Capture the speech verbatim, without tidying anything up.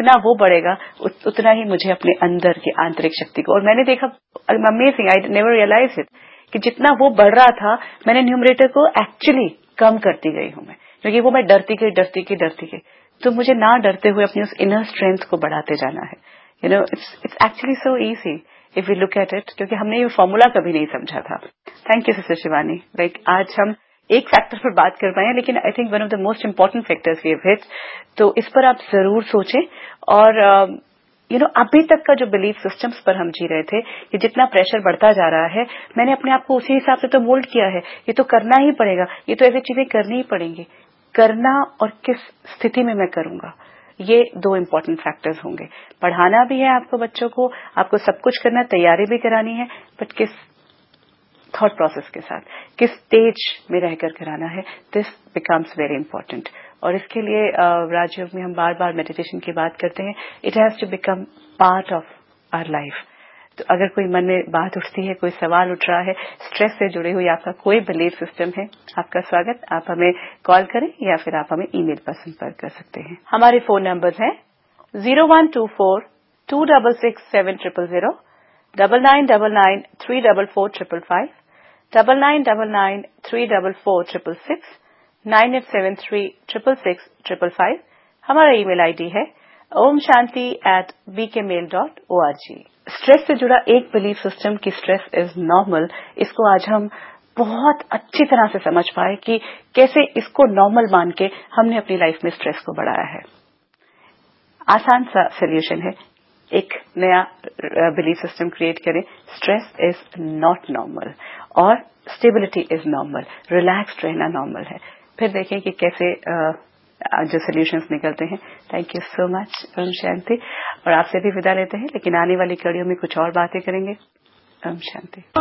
जितना वो बढ़ेगा उत, उतना ही मुझे अपने अंदर की आंतरिक शक्ति को, और मैंने देखा amazing, I never realise it, कि जितना वो बढ़ रहा था मैंने न्यूमरेटर को एक्चुअली कम करती गई हूं मैं, क्योंकि वो मैं डरती गई डरती गई डरती गई। तो मुझे ना डरते हुए अपनी उस इनर स्ट्रेंथ को बढ़ाते जाना है। You know it's it's actually so easy if we look at it, क्योंकि हमने ये फॉर्मूला कभी नहीं समझा था। Thank you sister Shivani. Like आज हम एक फैक्टर पर बात कर पाए, लेकिन I think one of the most important factors we have hit, तो इस पर आप जरूर सोचें। और यू नो अभी तक का जो बिलीफ सिस्टम्स पर हम जी रहे थे कि जितना प्रेशर बढ़ता जा रहा है, मैंने अपने आप को उसी हिसाब से तो मोल्ड किया है, ये तो करना ही पड़ेगा, ये तो ऐसी चीजें करनी ही पड़ेंगी। करना और किस स्थिति में मैं करूंगा, ये दो इम्पोर्टेंट फैक्टर्स होंगे। पढ़ाना भी है आपको बच्चों को, आपको सब कुछ करना, तैयारी भी करानी है, बट किस थॉट प्रोसेस के साथ, किस स्टेज में रहकर कराना है, दिस बिकम्स वेरी इंपॉर्टेंट। और इसके लिए राजयोग में हम बार बार मेडिटेशन की बात करते हैं, it has to become part of our life. तो अगर कोई मन में बात उठती है, कोई सवाल उठ रहा है, स्ट्रेस से जुड़ी हुई आपका कोई बिलीफ सिस्टम है, आपका स्वागत, आप हमें कॉल करें या फिर आप हमें ईमेल पर संपर्क कर सकते हैं। हमारे फोन नंबर्स हैं zero one two four to double six seven triple zero, double nine double nine three double four triple five, double nine double nine three double four triple six, nine eight seven three triple six triple five. हमारा email ID है Om Shanti eight B के mail dot O R G. Stress से जुड़ा एक belief system की stress is normal, इसको आज हम बहुत अच्छी तरह से समझ पाए कि कैसे इसको नॉर्मल मान के हमने अपनी लाइफ में स्ट्रेस को बढ़ाया है। आसान सा सोल्यूशन है, एक नया बिलीफ सिस्टम क्रिएट करें, स्ट्रेस इज नॉट नॉर्मल और स्टेबिलिटी इज नॉर्मल, रिलैक्स्ड रहना नॉर्मल है। फिर देखें कि कैसे uh, जो सोल्यूशंस निकलते हैं। Thank you so much Om Shanti. और आपसे भी विदा लेते हैं, लेकिन आने वाली कड़ियों में कुछ और बातें करेंगे। ओम शांति।